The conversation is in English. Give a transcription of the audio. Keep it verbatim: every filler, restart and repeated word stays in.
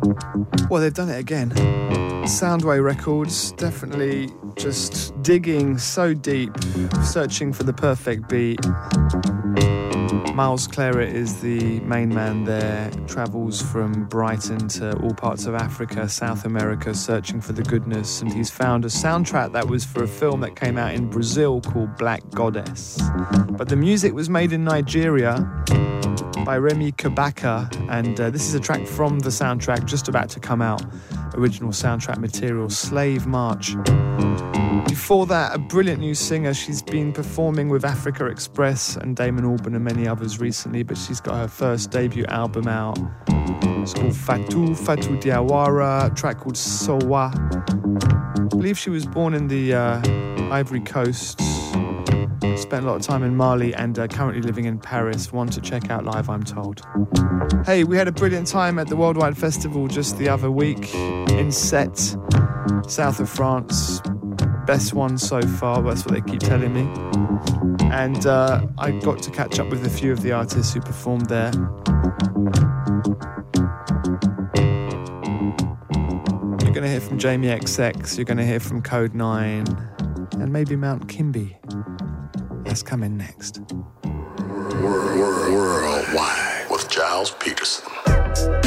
Well, they've done it again. Soundway Records, definitely just digging so deep, searching for the perfect beat. Miles Claret is the main man there, travels from Brighton to all parts of Africa, South America, searching for the goodness, and he's found a soundtrack that was for a film that came out in Brazil called Black Goddess. But the music was made in Nigeria by Remy Kabaka, and uh, this is a track from the soundtrack just about to come out. Original soundtrack material, Slave March. Before that, a brilliant new singer. She's been performing with Africa Express and Damon Albarn and many others recently, but she's got her first debut album out. It's called Fatou, Fatou Diawara, a track called Sowa. I believe she was born in the uh, Ivory Coast, spent a lot of time in Mali, and uh, currently living in Paris. One to check out live, I'm told. Hey, we had a brilliant time at the Worldwide Festival just the other week in Sète, south of France. Best one so far, that's what they keep telling me. And uh, I got to catch up with a few of the artists who performed there. You're going to hear from Jamie X X, you're going to hear from Code nine, and maybe Mount Kimby. That's coming next. Worldwide with Giles Peterson.